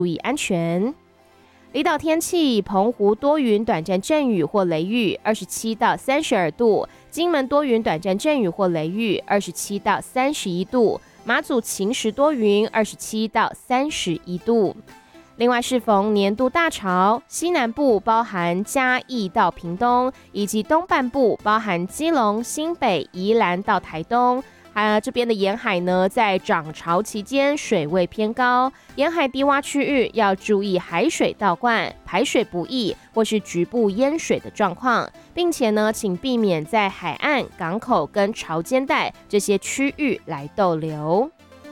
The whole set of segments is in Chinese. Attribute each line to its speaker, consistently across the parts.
Speaker 1: 注意安全。离岛天气，澎湖多云短暂阵雨或雷雨，27到32度；金门多云短暂阵雨或雷雨，27到31度；马祖晴时多云，27到31度。另外，适逢年度大潮，西南部包含嘉义到屏东，以及东半部包含基隆、新北、宜兰到台东。这边的沿海呢，在涨潮期间水位偏高，沿海低洼区域要注意海水倒灌、排水不易或是局部淹水的状况，并且呢，请避免在海岸、港口跟潮间带这些区域来逗留。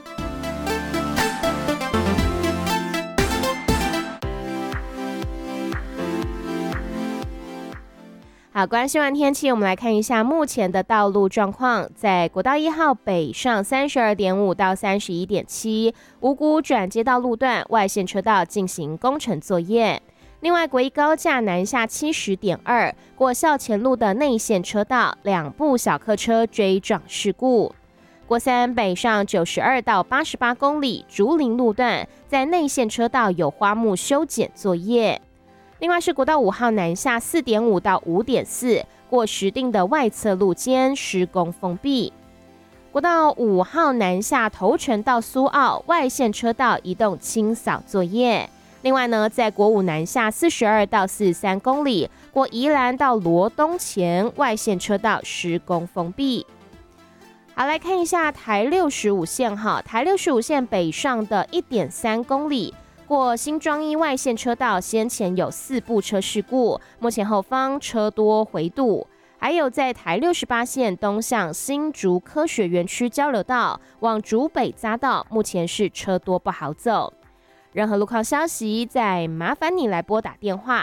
Speaker 1: 好，关心完天气，我们来看一下目前的道路状况。在国道1号北上32.5到31.7，五股转接道路段外线车道进行工程作业。另外，国一高架南下70.2，过校前路的内线车道2部小客车追撞事故。国三北上92到88公里竹林路段，在内线车道有花木修剪作业。另外是国道5号南下4.5到5.4，过石碇的外侧路肩施工封闭。国道5号南下头城到苏澳外线车道移动清扫作业。另外呢，在国5南下42到43公里，过宜兰到罗东前外线车道施工封闭。好，来看一下台65线哈，台65线北上的1.3公里。过新庄一外线车道先前有4部车事故，目前后方车多回堵。还有在台68线东向新竹科学园区交流道往竹北匝道，目前是车多不好走。任何路况消息，再麻烦你来拨打电话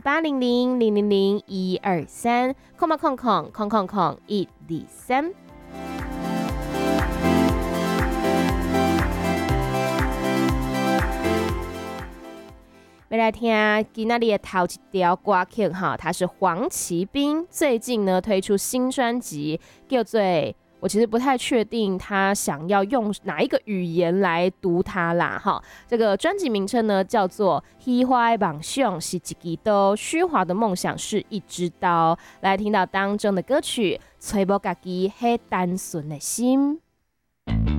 Speaker 1: 0800-000-123，000-123。要来听今仔日的头一条歌曲哈，它是黄奇斌最近呢推出新专辑，叫做我其实不太确定他想要用哪一个语言来读它啦哈。这个专辑名称呢叫做《虚华的梦想是一支刀》，虚华的梦想是一支刀。来听到当中的歌曲，找无家己迄单纯的心。